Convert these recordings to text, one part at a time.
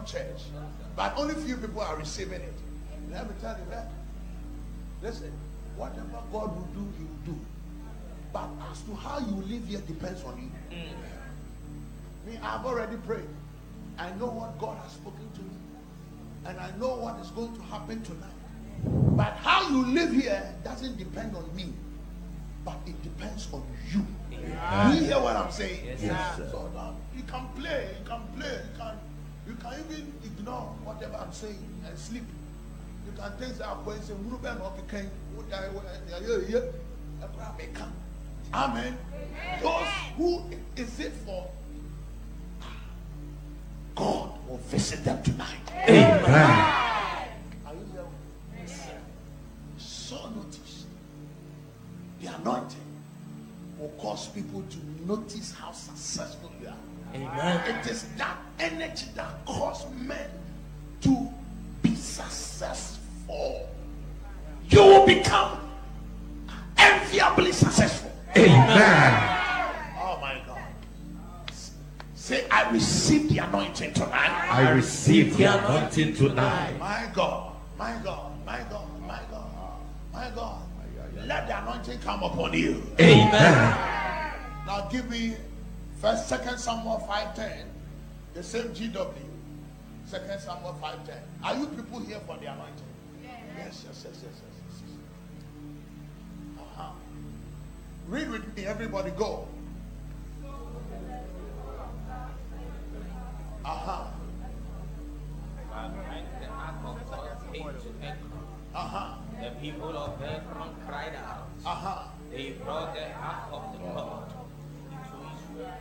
church, but only few people are receiving it. Let me tell you that. Listen, whatever God will do, He will do. But as to how you live here depends on you. Me, I've already prayed. I know what God has spoken to me, and I know what is going to happen tonight. But how you live here doesn't depend on me, but it depends on you. You hear what I'm saying? Yes, sir. So you can play, you can even ignore whatever I'm saying and sleep. You can think that I'm going to say, Amen. Those who is it for, God will visit them tonight. Amen. Are you there? So notice the anointing will cause people to notice how successful you are. Amen. It is that energy that causes men to be successful. You will become enviably successful. Amen. Oh my God. Say, I receive the anointing tonight. I receive the anointing tonight. My God, my God, my God, my God, my God. Let the anointing come upon you. Amen. Now give me 2 Samuel 5:10. The same GW. 2 Samuel 5:10. Are you people here for the anointing? Yes. Read with me, everybody, go. The people of Ekron cried out. They brought the ark of the God into Israel.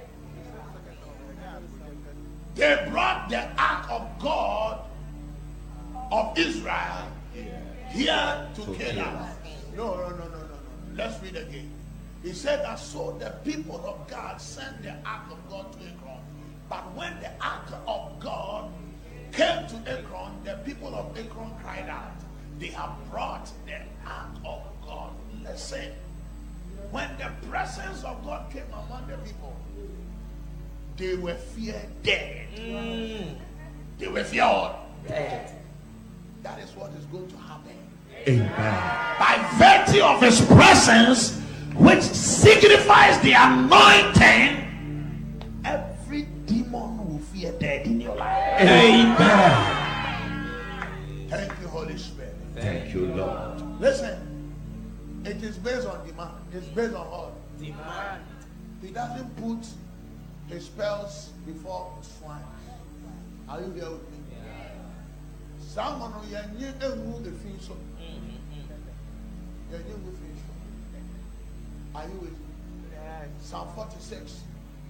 They brought the ark of God of Israel here to Canaan. No. Let's read again. He said that so the people of God sent the ark of God to Ekron. But when the ark of God came to Ekron, the people of Ekron cried out. They have brought the ark of God. Listen, when the presence of God came among the people, they were feared dead. They were feared dead. That is what is going to happen. Amen. By virtue of His presence, which signifies the anointing, every demon will fear dead in your life. Amen. Thank you, Holy Spirit. Thank you, Lord. Listen, it is based on demand. It's based on what? Demand. He doesn't put His spells before swine. Are you here with me? Someone who are you with me? Psalm 46.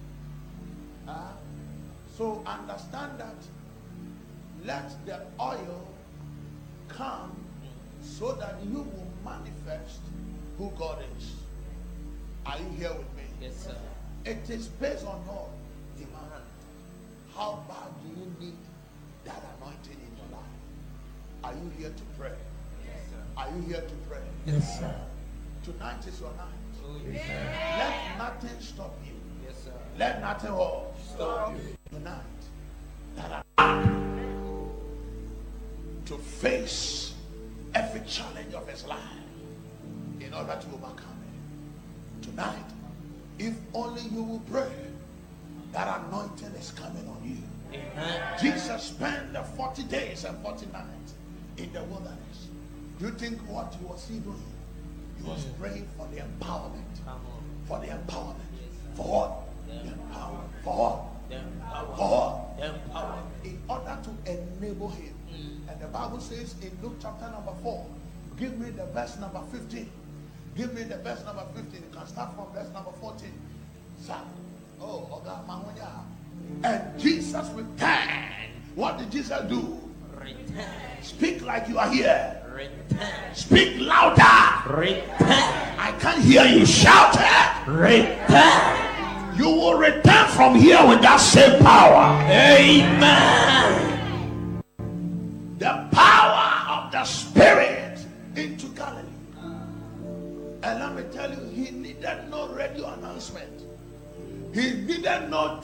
So understand that let the oil come so that you will manifest who God is. Are you here with me? Yes, sir. It is based on what? Demand. How bad do you need that anointing in your life? Are you here to pray? Yes, sir. Are you here to pray? Yes, sir. Tonight is your night. Oh, yes, sir. Let nothing stop you. Yes, sir. Let nothing hold. Stop you. Tonight, that are to face every challenge of his life in order to overcome it. Tonight, if only you will pray, that anointing is coming on you. Amen. Jesus spent the 40 days and 40 nights in the wilderness. Do you think what was he doing? He was praying for the empowerment. Come on. For the empowerment. Yes. For what? The empowerment. For what? The empowerment. For what? The empowerment. In order to enable him. And the Bible says in Luke chapter number 4, give me the verse number 15. Give me the verse number 15. You can start from verse number 14. Sir. Oh, Oga Mahoya. And Jesus returned. What did Jesus do? Return. Speak like you are here. Return. Speak louder. Return. I can't hear you shout it. Return. You will return from here with that same power. Amen. The power of the Spirit into Galilee. And let me tell you, he needed no radio announcement. He needed no